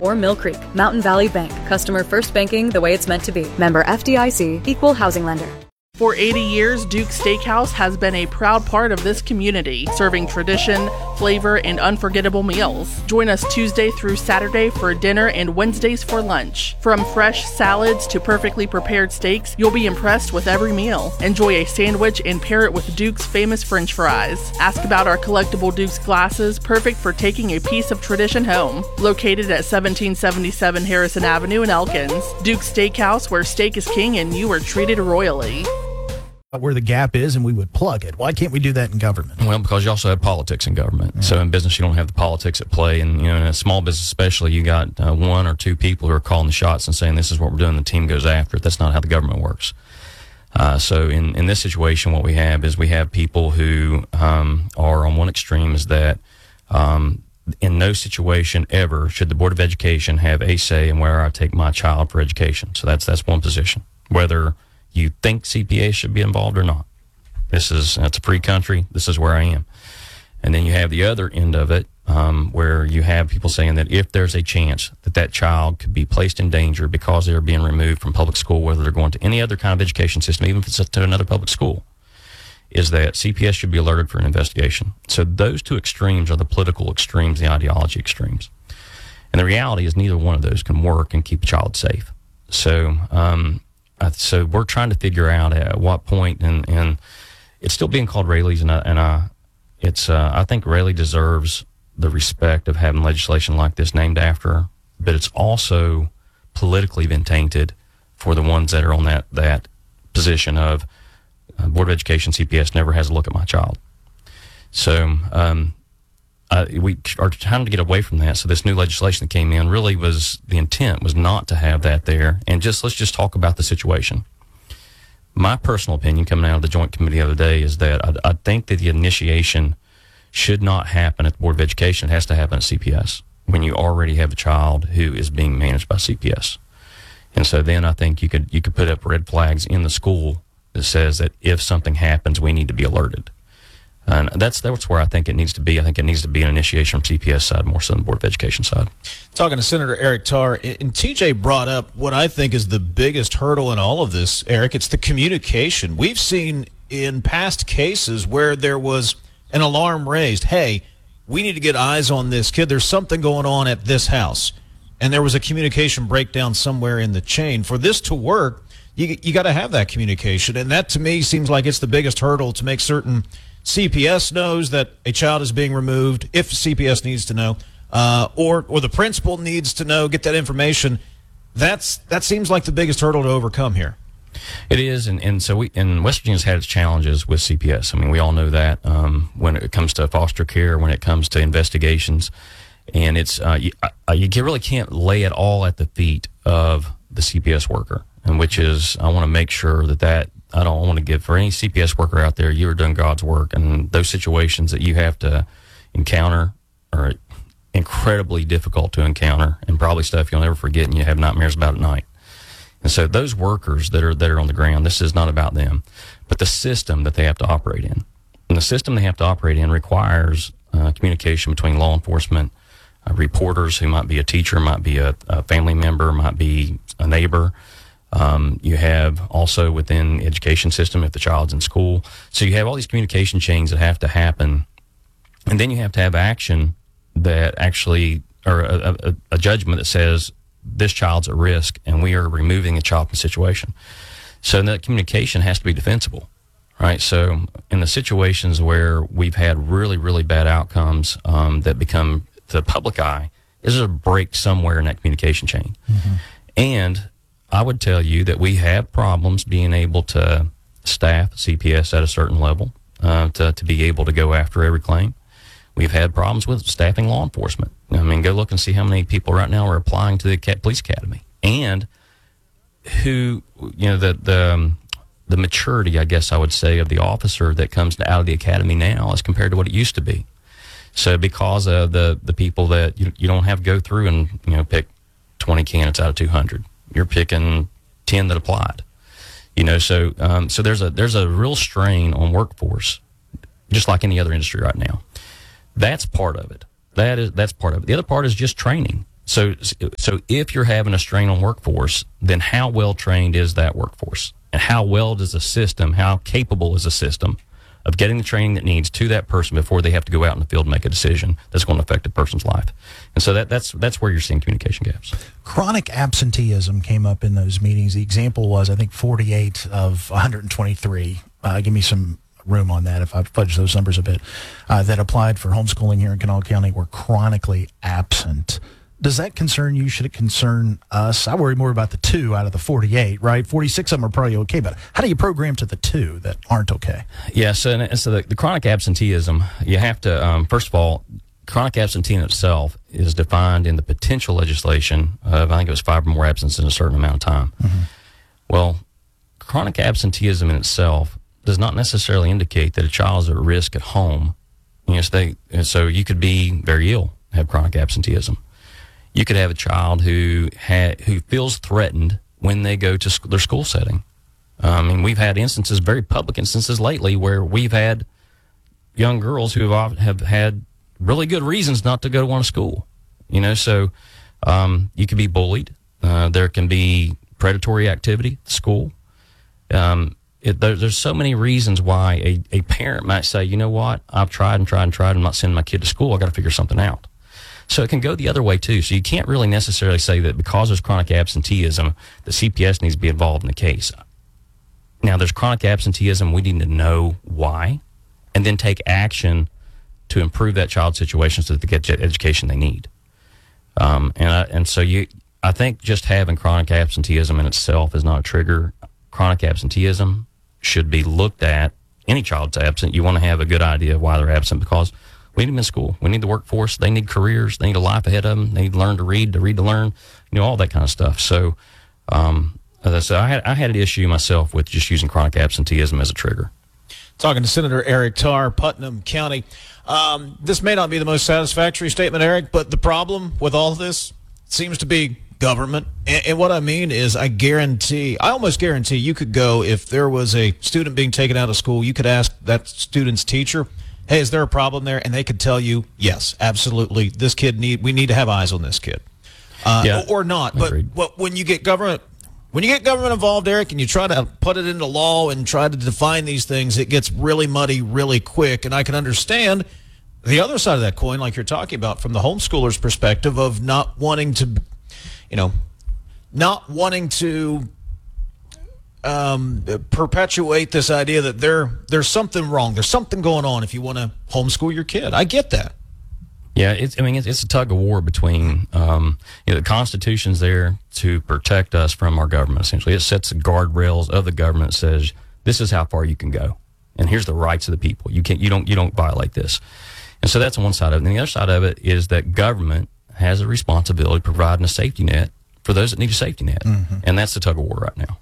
or Mill Creek. Mountain Valley Bank. Customer first banking the way it's meant to be. Member FDIC. Equal housing lender. For 80 years, Duke Steakhouse has been a proud part of this community, serving tradition, flavor, and unforgettable meals. Join us Tuesday through Saturday for dinner and Wednesdays for lunch. From fresh salads to perfectly prepared steaks, you'll be impressed with every meal. Enjoy a sandwich and pair it with Duke's famous French fries. Ask about our collectible Duke's glasses, perfect for taking a piece of tradition home. Located at 1777 Harrison Avenue in Elkins. Duke's Steakhouse, where steak is king and you are treated royally. Where the gap is and we would plug it. Why can't we do that in government? Well, because you also have politics in government. Yeah. So in business, you don't have the politics at play. And, in a small business especially, you got one or two people who are calling the shots and saying, this is what we're doing, the team goes after it. That's not how the government works. So in this situation, what we have is we have people who are on one extreme is that in no situation ever should the Board of Education have a say in where I take my child for education. So that's one position. Whether you think CPA should be involved or not. It's a free country. This is where I am. And then you have the other end of it where you have people saying that if there's a chance that child could be placed in danger because they're being removed from public school, whether they're going to any other kind of education system, even if it's to another public school, is that CPS should be alerted for an investigation. So those two extremes are the political extremes, the ideology extremes. And the reality is neither one of those can work and keep a child safe. So we're trying to figure out at what point, and it's still being called Raley's, I think Raley deserves the respect of having legislation like this named after her, but it's also politically been tainted for the ones that are on that position of Board of Education, CPS never has a look at my child. So we are trying to get away from that. So this new legislation that came in really the intent was not to have that there. And let's just talk about the situation. My personal opinion coming out of the Joint Committee the other day is that I think that the initiation should not happen at the Board of Education. It has to happen at CPS when you already have a child who is being managed by CPS. And so then I think you could put up red flags in the school that says that if something happens, we need to be alerted. And that's where I think it needs to be. I think it needs to be an initiation from CPS side more so than the Board of Education side. Talking to Senator Eric Tarr, and TJ brought up what I think is the biggest hurdle in all of this, Eric. It's the communication. We've seen in past cases where there was an alarm raised. Hey, we need to get eyes on this kid. There's something going on at this house. And there was a communication breakdown somewhere in the chain. For this to work, you got to have that communication. And that, to me, seems like it's the biggest hurdle to make certain CPS knows that a child is being removed, if CPS needs to know, or the principal needs to know, get that information. That seems like the biggest hurdle to overcome here. It is, and so West Virginia's had its challenges with CPS. I mean, we all know that when it comes to foster care, when it comes to investigations, and it's you really can't lay it all at the feet of the CPS worker, and which is I want to make sure that I don't want to give for any CPS worker out there, you are doing God's work, and those situations that you have to encounter are incredibly difficult to encounter, and probably stuff you'll never forget and you have nightmares about at night. And so those workers that are on the ground, this is not about them, but the system that they have to operate in. And the system they have to operate in requires communication between law enforcement, reporters who might be a teacher, might be a family member, might be a neighbor. You have also within the education system if the child's in school. So you have all these communication chains that have to happen. And then you have to have action that actually, or a judgment that says this child's at risk and we are removing a child from the situation. So that communication has to be defensible, right? So in the situations where we've had really, really bad outcomes that become to the public eye, there's a break somewhere in that communication chain. Mm-hmm. And I would tell you that we have problems being able to staff CPS at a certain level to be able to go after every claim. We've had problems with staffing law enforcement. I mean, go look and see how many people right now are applying to the police academy, and who, the maturity, I guess I would say, of the officer that comes out of the academy now as compared to what it used to be. So because of the people that you don't have to go through and pick 20 candidates out of 200. You're picking 10 that applied, so there's a real strain on workforce, just like any other industry right now. That's part of it. That's part of it. The other part is just training. So if you're having a strain on workforce, then how well trained is that workforce? And how well does the system, how capable is the system of getting the training that needs to that person before they have to go out in the field and make a decision that's going to affect a person's life? And so that's where you're seeing communication gaps. Chronic absenteeism came up in those meetings. The example was, I think, 48 of 123. Give me some room on that if I fudge those numbers a bit, that applied for homeschooling here in Kanawha County were chronically absent. Does that concern you? Should it concern us? I worry more about the 2 out of the 48, right? 46 of them are probably okay, but how do you program to the 2 that aren't okay? Yeah, so the chronic absenteeism, you have to, first of all, chronic absenteeism itself is defined in the potential legislation of, I think it was 5 or more absences in a certain amount of time. Mm-hmm. Well, chronic absenteeism in itself does not necessarily indicate that a child is at risk at home. So you could be very ill, have chronic absenteeism. You could have a child who feels threatened when they go to their school setting. We've had instances, very public instances lately, where we've had young girls who have had really good reasons not to go to one school. So you can be bullied. There can be predatory activity at school. There's so many reasons why a parent might say, you know what, I've tried and tried and tried. I'm not sending my kid to school. I've got to figure something out. So it can go the other way, too. So you can't really necessarily say that because there's chronic absenteeism, the CPS needs to be involved in the case. Now, there's chronic absenteeism. We need to know why and then take action to improve that child's situation so that they get the education they need. I think just having chronic absenteeism in itself is not a trigger. Chronic absenteeism should be looked at. Any child's absent, you want to have a good idea of why they're absent, because we need them in school. We need the workforce. They need careers. They need a life ahead of them. They need to learn to read to learn, all that kind of stuff. So, as I said, I had an issue myself with just using chronic absenteeism as a trigger. Talking to Senator Eric Tarr, Putnam County. This may not be the most satisfactory statement, Eric, but the problem with all of this seems to be government. And what I mean is I almost guarantee you could go, if there was a student being taken out of school, you could ask that student's teacher, hey, is there a problem there? And they could tell you, yes, absolutely. We need to have eyes on this kid. Or not. But when you get government involved, Eric, and you try to put it into law and try to define these things, it gets really muddy really quick. And I can understand the other side of that coin, like you're talking about, from the homeschooler's perspective of not wanting to perpetuate this idea that there's something wrong. There's something going on if you want to homeschool your kid. I get that. Yeah, it's a tug of war between, the Constitution's there to protect us from our government, essentially. It sets the guardrails of the government, says this is how far you can go. And here's the rights of the people. You don't violate this. And so that's on one side of it. And the other side of it is that government has a responsibility providing a safety net for those that need a safety net. Mm-hmm. And that's the tug of war right now.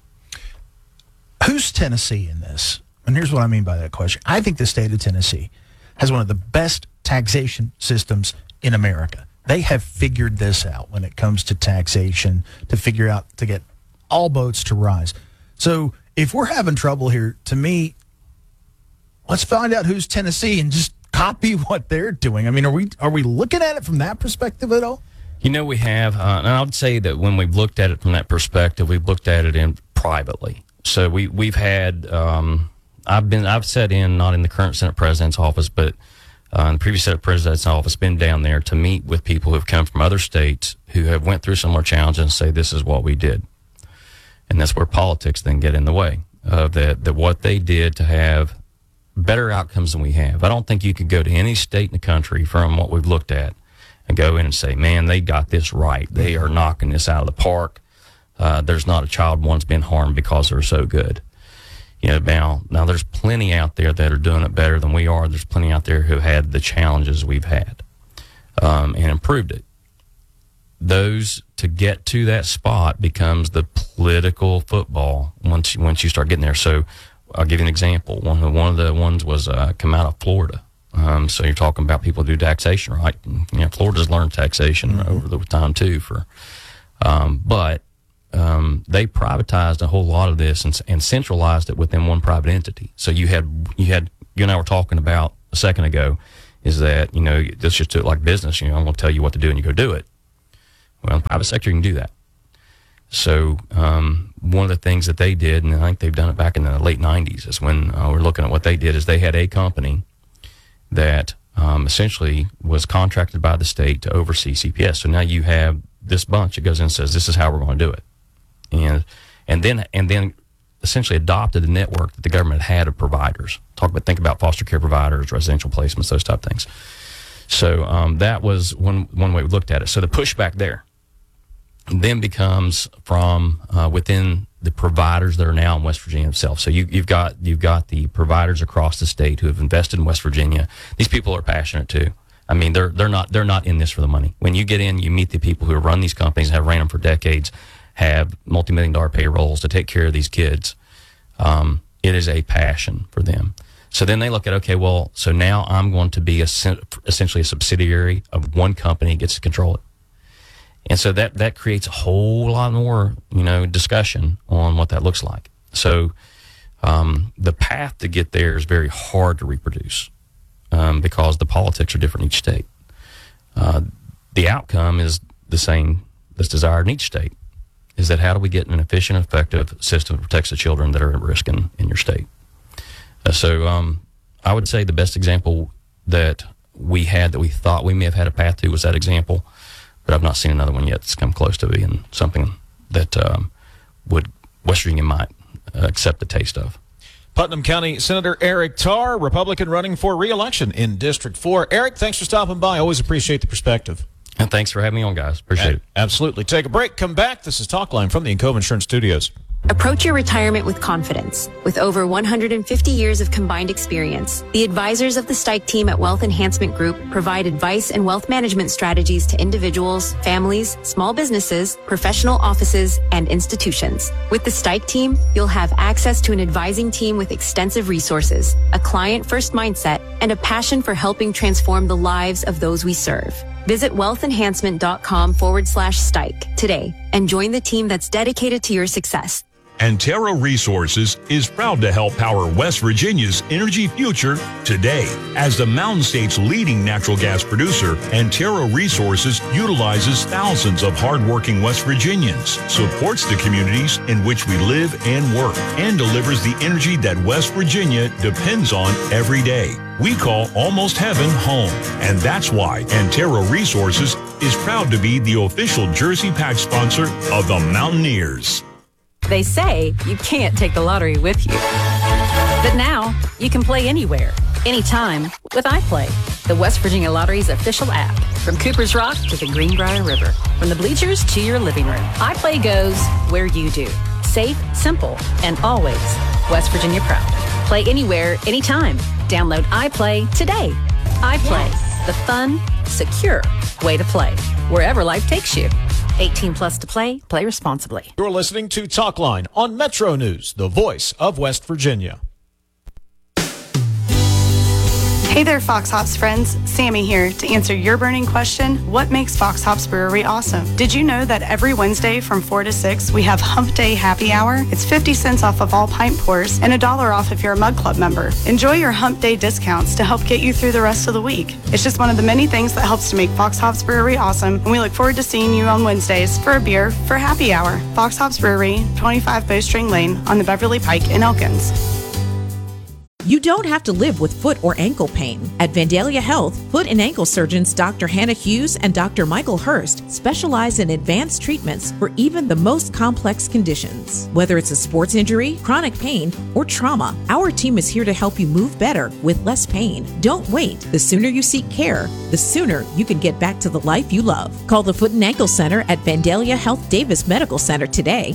Who's Tennessee in this? And here's what I mean by that question. I think the state of Tennessee has one of the best taxation systems in America. They have figured this out when it comes to taxation, to get all boats to rise. So if we're having trouble here, to me, let's find out who's Tennessee and just copy what they're doing. I mean, are we looking at it from that perspective at all? We have, and I would say that when we've looked at it from that perspective, we've looked at it in privately. So we've had, I've sat in, not in the current Senate President's office, but in the previous Senate President's office, been down there to meet with people who have come from other states who have went through similar challenges and say, this is what we did. And that's where politics then get in the way of that what they did to have better outcomes than we have. I don't think you could go to any state in the country from what we've looked at and go in and say, man, they got this right. They are knocking this out of the park. There's not a child once been harmed because they're so good. Now there's plenty out there that are doing it better than we are. There's plenty out there who had the challenges we've had and improved it. Those to get to that spot becomes the political football once you start getting there. So I'll give you an example. One of the ones was come out of Florida. So you're talking about people who do taxation, right? Florida's learned taxation over the time too. But they privatized a whole lot of this and centralized it within one private entity. So you and I were talking about a second ago, is that let's just do it like business. I'm going to tell you what to do and you go do it. Well, in the private sector, you can do that. So one of the things that they did, and I think they've done it back in the late 90s, is when we're looking at what they did, is they had a company that essentially was contracted by the state to oversee CPS. So now you have this bunch that goes in and says, this is how we're going to do it. And then essentially adopted the network that the government had of providers. Think about foster care providers, residential placements, those type of things. So that was one way we looked at it. So the pushback there then becomes from within the providers that are now in West Virginia itself. So you've got the providers across the state who have invested in West Virginia. These people are passionate too. I mean, they're not in this for the money. When you get in, you meet the people who run these companies, have ran them for decades, have multi-million-dollar payrolls to take care of these kids. It is a passion for them. So then they look at, okay, well, so now I'm going to be essentially a subsidiary of one company that gets to control it. And so that creates a whole lot more, discussion on what that looks like. So the path to get there is very hard to reproduce because the politics are different in each state. The outcome is the same that's desired in each state, is that how do we get an efficient, effective system that protects the children that are at risk in your state? So I would say the best example that we had that we thought we may have had a path to was that example, but I've not seen another one yet that's come close to being something that West Virginia might accept the taste of. Putnam County Senator Eric Tarr, Republican, running for re-election in District 4. Eric, thanks for stopping by. Always appreciate the perspective. And thanks for having me on, guys. Appreciate it. Absolutely. Take a break. Come back. This is Talkline from the Encova Insurance Studios. Approach your retirement with confidence. With over 150 years of combined experience, the advisors of the Stike team at Wealth Enhancement Group provide advice and wealth management strategies to individuals, families, small businesses, professional offices, and institutions. With the Stike team, you'll have access to an advising team with extensive resources, a client-first mindset, and a passion for helping transform the lives of those we serve. Visit wealthenhancement.com/Stike today and join the team that's dedicated to your success. Antero Resources is proud to help power West Virginia's energy future today. As the Mountain State's leading natural gas producer, Antero Resources utilizes thousands of hardworking West Virginians, supports the communities in which we live and work, and delivers the energy that West Virginia depends on every day. We call almost heaven home, and that's why Antero Resources is proud to be the official Jersey Patch sponsor of the Mountaineers. They say you can't take the lottery with you. But now, you can play anywhere, anytime with iPlay, the West Virginia Lottery's official app. From Cooper's Rock to the Greenbrier River, from the bleachers to your living room, iPlay goes where you do. Safe, simple, and always West Virginia proud. Play anywhere, anytime. Download iPlay today. iPlay, the fun, secure way to play, wherever life takes you. 18 plus to play. Play responsibly. You're listening to Talkline on Metro News, the voice of West Virginia. Hey there, Fox Hops friends. Sammy here to answer your burning question, what makes Fox Hops Brewery awesome? Did you know that every Wednesday from 4 to 6, we have Hump Day Happy Hour? It's 50 cents off of all pint pours and $1 off if you're a Mug Club member. Enjoy your Hump Day discounts to help get you through the rest of the week. It's just one of the many things that helps to make Fox Hops Brewery awesome, and we look forward to seeing you on Wednesdays for a beer for Happy Hour. Fox Hops Brewery, 25 Bowstring Lane on the Beverly Pike in Elkins. You don't have to live with foot or ankle pain. At Vandalia Health, foot and ankle surgeons Dr. Hannah Hughes and Dr. Michael Hurst specialize in advanced treatments for even the most complex conditions. Whether it's a sports injury, chronic pain, or trauma, our team is here to help you move better with less pain. Don't wait. The sooner you seek care, the sooner you can get back to the life you love. Call the Foot and Ankle Center at Vandalia Health Davis Medical Center today,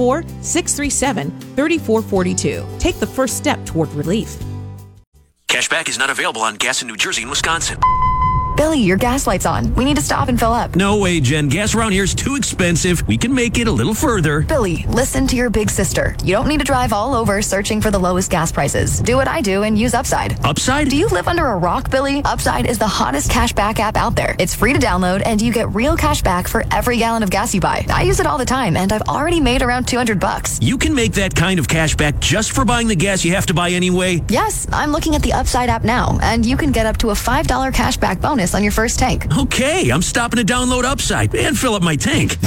304-637-3442. Take the first step toward relief. Cashback is not available on gas in New Jersey and Wisconsin. Billy, your gas light's on. We need to stop and fill up. No way, Jen. Gas around here is too expensive. We can make it a little further. Billy, listen to your big sister. You don't need to drive all over searching for the lowest gas prices. Do what I do and use Upside. Upside? Do you live under a rock, Billy? Upside is the hottest cashback app out there. It's free to download, and you get real cash back for every gallon of gas you buy. I use it all the time, and I've already made around $200. You can make that kind of cash back just for buying the gas you have to buy anyway? Yes, I'm looking at the Upside app now, and you can get up to a $5 cashback bonus bonus on your first tank. Okay, I'm stopping to download Upside and fill up my tank.